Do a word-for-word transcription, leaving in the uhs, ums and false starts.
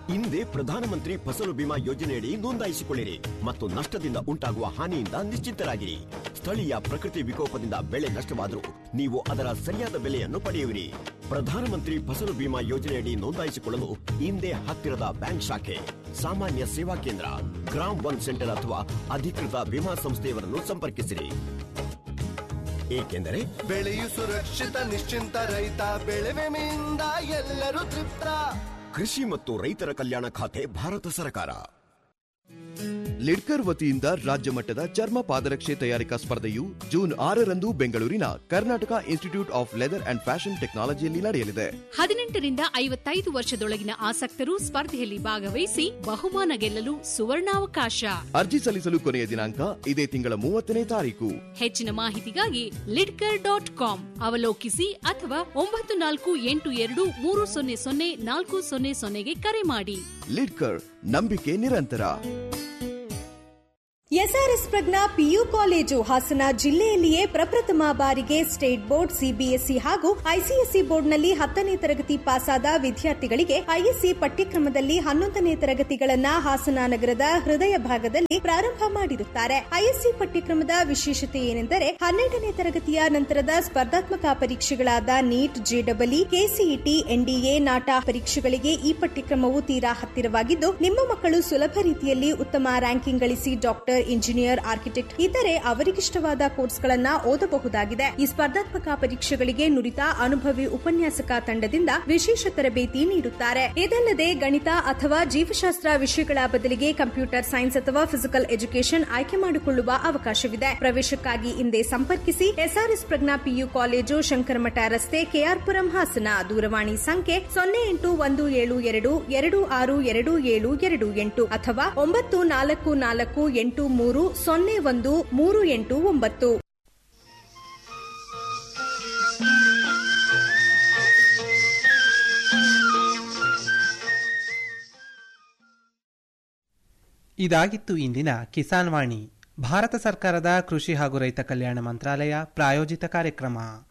ಹಿಂದೆ ಪ್ರಧಾನಮಂತ್ರಿ ಫಸಲು ಬಿಮಾ ಯೋಜನೆಯಡಿ ನೋಂದಾಯಿಸಿಕೊಳ್ಳಿರಿ ಮತ್ತು ನಷ್ಟದಿಂದ ಉಂಟಾಗುವ ಹಾನಿಯಿಂದ ನಿಶ್ಚಿಂತರಾಗಿರಿ. ಸ್ಥಳೀಯ ಪ್ರಕೃತಿ ವಿಕೋಪದಿಂದ ಬೆಳೆ ನಷ್ಟವಾದರೂ ನೀವು ಅದರ ಸರಿಯಾದ ಬೆಲೆಯನ್ನು ಪಡೆಯುವಿರಿ. ಪ್ರಧಾನಮಂತ್ರಿ ಫಸಲು ಬಿಮಾ ಯೋಜನೆಯಡಿ ನೋಂದಾಯಿಸಿಕೊಳ್ಳಲು ಹಿಂದೆ ಹತ್ತಿರದ ಬ್ಯಾಂಕ್ ಶಾಖೆ, ಸಾಮಾನ್ಯ ಸೇವಾ ಕೇಂದ್ರ, ಗ್ರಾಮ್ ಒನ್ ಸೆಂಟರ್ ಅಥವಾ ಅಧಿಕೃತ ವಿಮಾ ಸಂಸ್ಥೆಯವರನ್ನು ಸಂಪರ್ಕಿಸಿರಿ. ಏಕೆಂದರೆ ಬೆಳೆಯು ಸುರಕ್ಷಿತ, ನಿಶ್ಚಿಂತ, ರೈತ ಬೆಳೆ ವಿಮೆಯಿಂದ ಎಲ್ಲರೂ ತೃಪ್ತ. ಕೃಷಿ ಮತ್ತು ರೈತರ ಕಲ್ಯಾಣ ಖಾತೆ, ಭಾರತ ಸರ್ಕಾರ. ಲಿಡ್ಕರ್ ವತಿಯಿಂದ ರಾಜ್ಯ ಮಟ್ಟದ ಚರ್ಮ ಪಾದರಕ್ಷೆ ತಯಾರಿಕಾ ಸ್ಪರ್ಧೆಯು ಜೂನ್ ಆರರಂದು ಬೆಂಗಳೂರಿನ Karnataka institute of leather and fashion ಟೆಕ್ನಾಲಜಿಯಲ್ಲಿ ನಡೆಯಲಿದೆ. ಹದಿನೆಂಟರಿಂದ ಐವತ್ತೈದು ವರ್ಷದೊಳಗಿನ ಆಸಕ್ತರು ಸ್ಪರ್ಧೆಯಲ್ಲಿ ಭಾಗವಹಿಸಿ ಬಹುಮಾನ ಗೆಲ್ಲಲು ಸುವರ್ಣಾವಕಾಶ. ಅರ್ಜಿ ಸಲ್ಲಿಸಲು ಕೊನೆಯ ದಿನಾಂಕ ಇದೇ ತಿಂಗಳ ಮೂವತ್ತನೇ ತಾರೀಕು. ಹೆಚ್ಚಿನ ಮಾಹಿತಿಗಾಗಿ ಲಿಡ್ಕರ್ ಡಾಟ್ ಕಾಮ್ ಅವಲೋಕಿಸಿ ಅಥವಾ ಒಂಬತ್ತು ನಾಲ್ಕು ಎಂಟು ಎರಡು ಮೂರು ಸೊನ್ನೆ ಸೊನ್ನೆ ನಾಲ್ಕು ಸೊನ್ನೆ ಸೊನ್ನೆಗೆ ಕರೆ ಮಾಡಿ. ಲಿಡ್ಕರ್, ನಂಬಿಕೆ ನಿರಂತರ. ಎಸ್ಆರ್ಎಸ್ ಪ್ರಜ್ಞಾ ಪಿಯು ಕಾಲೇಜು ಹಾಸನ ಜಿಲ್ಲೆಯಲ್ಲಿಯೇ ಪ್ರಪ್ರಥಮ ಬಾರಿಗೆ ಸ್ಟೇಟ್ ಬೋರ್ಡ್, ಸಿಬಿಎಸ್ಇ ಹಾಗೂ ಐಸಿಎಸ್ಇ ಬೋರ್ಡ್ನಲ್ಲಿ ಹತ್ತನೇ ತರಗತಿ ಪಾಸಾದ ವಿದ್ಯಾರ್ಥಿಗಳಿಗೆ ಐಎಸ್ಸಿ ಪಠ್ಯಕ್ರಮದಲ್ಲಿ ಹನ್ನೊಂದನೇ ತರಗತಿಗಳನ್ನ ಹಾಸನ ನಗರದ ಹೃದಯ ಭಾಗದಲ್ಲಿ ಪ್ರಾರಂಭ ಮಾಡಿರುತ್ತಾರೆ. ಐಎಸ್ಸಿ ಪಠ್ಯಕ್ರಮದ ವಿಶೇಷತೆ ಏನೆಂದರೆ ಹನ್ನೆರಡನೇ ತರಗತಿಯ ನಂತರದ ಸ್ಪರ್ಧಾತ್ಮಕ ಪರೀಕ್ಷೆಗಳಾದ ನೀಟ್, ಜೆಡಬ್ಲ್ಇ, ಕೆಸಿಇಟಿ, ಎನ್ಡಿಎ, ನಾಟಾ ಪರೀಕ್ಷೆಗಳಿಗೆ ಈ ಪಠ್ಯಕ್ರಮವು ತೀರಾ ಹತ್ತಿರವಾಗಿದ್ದು ನಿಮ್ಮ ಮಕ್ಕಳು ಸುಲಭ ರೀತಿಯಲ್ಲಿ ಉತ್ತಮ ರ್ಯಾಂಕಿಂಗ್ ಗಳಿಸಿ ಡಾಕ್ಟರ್, ಇಂಜಿನಿಯರ್, ಆರ್ಕಿಟೆಕ್ಟ್ ಇತರೆ ಅವರಿಗಿಷ್ಟವಾದ ಕೋರ್ಸ್ಗಳನ್ನ ಓದಬಹುದಾಗಿದೆ. ಈ ಸ್ಪರ್ಧಾತ್ಮಕ ಪರೀಕ್ಷೆಗಳಿಗೆ ನುರಿತ ಅನುಭವಿ ಉಪನ್ಯಾಸಕ ತಂಡದಿಂದ ವಿಶೇಷ ತರಬೇತಿ ನೀಡುತ್ತಾರೆ. ಇದಲ್ಲದೆ ಗಣಿತ ಅಥವಾ ಜೀವಶಾಸ್ತ್ರ ವಿಷಯಗಳ ಬದಲಿಗೆ ಕಂಪ್ಯೂಟರ್ ಸೈನ್ಸ್ ಅಥವಾ ಫಿಸಿಕಲ್ ಎಜುಕೇಷನ್ ಆಯ್ಕೆ ಮಾಡಿಕೊಳ್ಳುವ ಅವಕಾಶವಿದೆ. ಪ್ರವೇಶಕ್ಕಾಗಿ ಹಿಂದೆ ಸಂಪರ್ಕಿಸಿ. ಎಸ್ಆರ್ಎಸ್ ಪ್ರಜ್ಞಾ ಪಿಯು ಕಾಲೇಜು, ಶಂಕರಮಠ ರಸ್ತೆ, ಕೆಆರ್ಪುರಂ, ಹಾಸನ. ದೂರವಾಣಿ ಸಂಖ್ಯೆ ಸೊನ್ನೆ ಎಂಟು ಒಂದು ಏಳು ಎರಡು ಎರಡು ಆರು ಎರಡು ಏಳು ಎರಡು ಎಂಟು ಅಥವಾ ಒಂಬತ್ತು ನಾಲ್ಕು ನಾಲ್ಕು ಎಂಟು ಮೂರು ಸೊನ್ನೆ ಒಂದು ಮೂರು ಎಂಟು ಒಂಬತ್ತು. ಇದಾಗಿತ್ತು ಇಂದಿನ ಕಿಸಾನ್ ವಾಣಿ, ಭಾರತ ಸರ್ಕಾರದ ಕೃಷಿ ಹಾಗೂ ರೈತ ಕಲ್ಯಾಣ ಮಂತ್ರಾಲಯ ಪ್ರಾಯೋಜಿತ ಕಾರ್ಯಕ್ರಮ.